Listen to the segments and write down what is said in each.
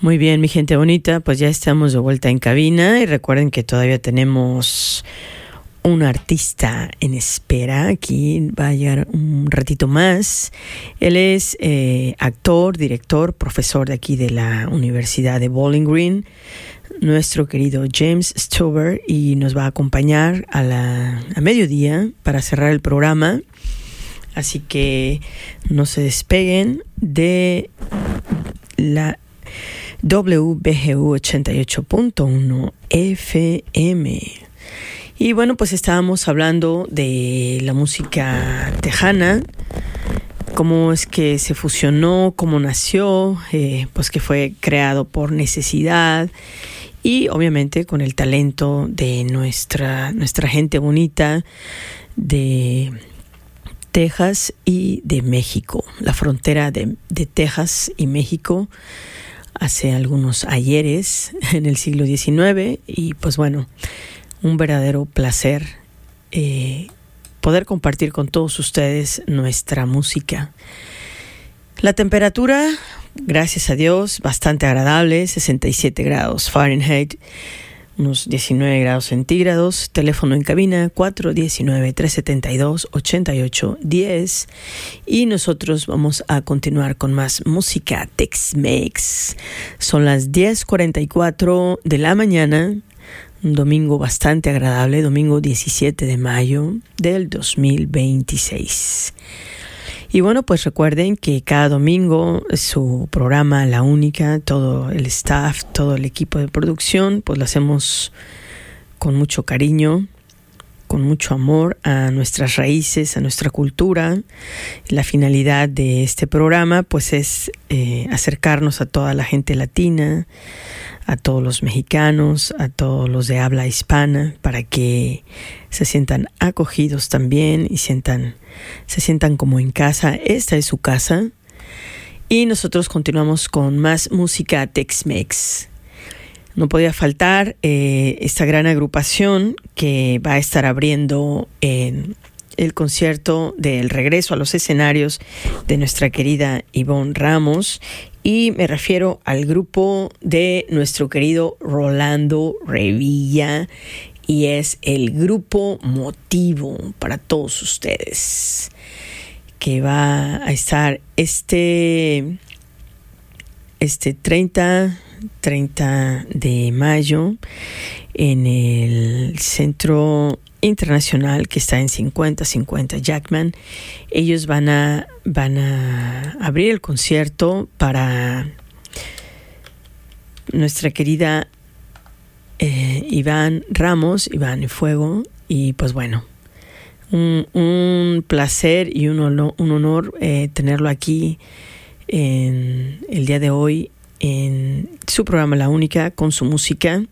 Muy bien, mi gente bonita, pues ya estamos de vuelta en cabina y recuerden que todavía tenemos un artista en espera. Aquí va a llegar un ratito más. Él es actor, director, profesor de aquí de la Universidad de Bowling Green, nuestro querido James Stover, y nos va a acompañar a mediodía para cerrar el programa. Así que no se despeguen de la WBGU 88.1 FM. Y bueno, pues estábamos hablando de la música tejana, cómo es que se fusionó, cómo nació, pues que fue creado por necesidad y obviamente con el talento de nuestra gente bonita de Texas y de México, la frontera de Texas y México hace algunos ayeres en el siglo XIX. Y pues bueno, un verdadero placer poder compartir con todos ustedes nuestra música. La temperatura, gracias a Dios, bastante agradable, 67 grados Fahrenheit, unos 19 grados centígrados. Teléfono en cabina 419-372-8810. Y nosotros vamos a continuar con más música Tex-Mex. Son las 10:44 de la mañana. Un domingo bastante agradable, domingo 17 de mayo del 2026. Y bueno, pues recuerden que cada domingo su programa La Única, todo el staff, todo el equipo de producción, pues lo hacemos con mucho cariño, con mucho amor a nuestras raíces, a nuestra cultura. La finalidad de este programa pues es acercarnos a toda la gente latina, a todos los mexicanos, a todos los de habla hispana, para que se sientan acogidos también y se sientan como en casa. Esta es su casa. Y nosotros continuamos con más música Tex-Mex. No podía faltar esta gran agrupación que va a estar abriendo en el concierto del regreso a los escenarios de nuestra querida Ivonne Ramos. Y me refiero al grupo de nuestro querido Rolando Revilla, y es el grupo Motivo para todos ustedes, que va a estar este 30 de mayo en el Centro Internacional que está en 5050 Jackman. Ellos van a abrir el concierto para nuestra querida Ivonne Ramos, Iván y Fuego. Y pues bueno, un placer y un honor tenerlo aquí en el día de hoy en su programa La Única con su música.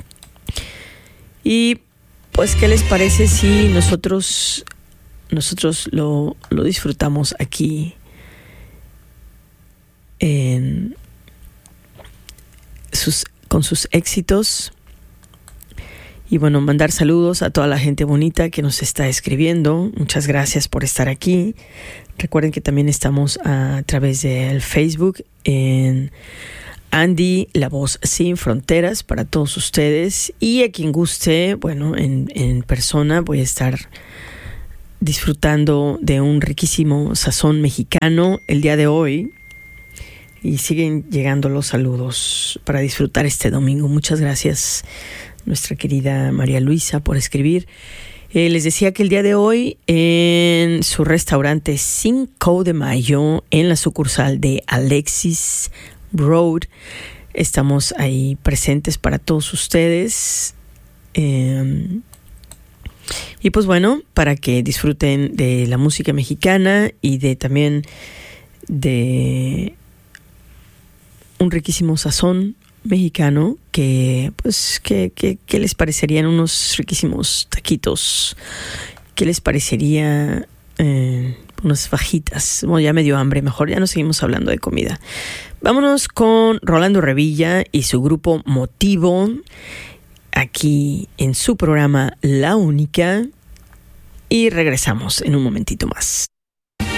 Y pues, ¿qué les parece si nosotros lo disfrutamos aquí con sus éxitos? Y bueno, mandar saludos a toda la gente bonita que nos está escribiendo. Muchas gracias por estar aquí. Recuerden que también estamos a través del Facebook en Andy, la voz sin fronteras para todos ustedes. Y a quien guste, bueno, en persona voy a estar disfrutando de un riquísimo sazón mexicano el día de hoy. Y siguen llegando los saludos para disfrutar este domingo. Muchas gracias, nuestra querida María Luisa, por escribir. Les decía que el día de hoy en su restaurante 5 de Mayo, en la sucursal de Alexis Road, estamos ahí presentes para todos ustedes. Y pues bueno, para que disfruten de la música mexicana y también de un riquísimo sazón mexicano, que pues que les parecerían unos riquísimos taquitos, qué les parecería unas fajitas. Bueno, ya me dio hambre, mejor ya no seguimos hablando de comida. Vámonos con Rolando Revilla y su grupo Motivo, aquí en su programa La Única, y regresamos en un momentito más.